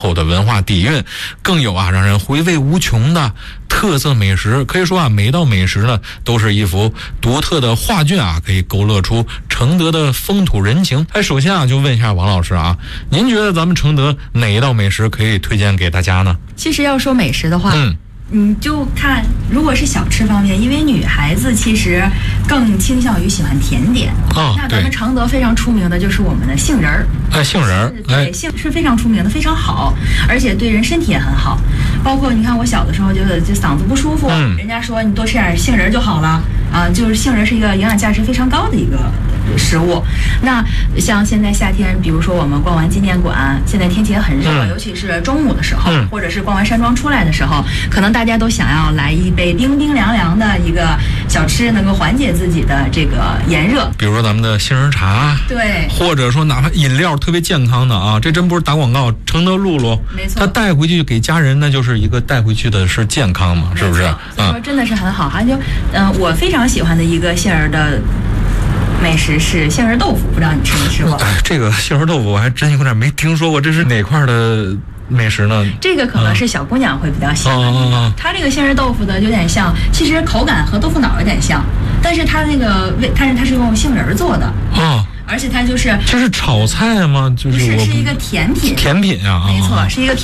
后的文化底蕴，更有让人回味无穷的特色美食。可以说每道美食呢都是一幅独特的画卷可以勾勒出承德的风土人情。首先就问一下王老师您觉得咱们承德哪一道美食可以推荐给大家呢？ 其实要说美食的话，你就看，如果是小吃方面，因为女孩子其实更倾向于喜欢甜点。那咱们承德非常出名的就是我们的杏仁儿。 杏仁儿， 对，杏是非常出名的，非常好，而且对人身体也很好。包括你看我小的时候就嗓子不舒服，人家说你多吃点杏仁就好了就是杏仁是一个营养价值非常高的一个食物。那像现在夏天，比如说我们逛完纪念馆，现在天气也很热，尤其是中午的时候，或者是逛完山庄出来的时候，可能大家都想要来一杯冰冰凉凉的一个小吃，能够缓解自己的这个炎热。 比如说咱们的杏仁茶， 对， 或者说哪怕饮料特别健康的这真不是打广告，承德露露， 没错， 他带回去给家人，那就是一个带回去的是健康嘛，是不是？ 所以说真的是很好。还有我非常喜欢的一个杏仁的美食是杏仁豆腐，不知道你吃没吃过？ 这个杏仁豆腐我还真有点没听说过，这是哪块的美食呢？ 这个可能是小姑娘会比较喜欢。它这个杏仁豆腐的有点像，其实口感和豆腐脑有点像，但是它那个它是用杏仁做的而且它这是炒菜吗？就是是一个甜品。 甜品没错，是一个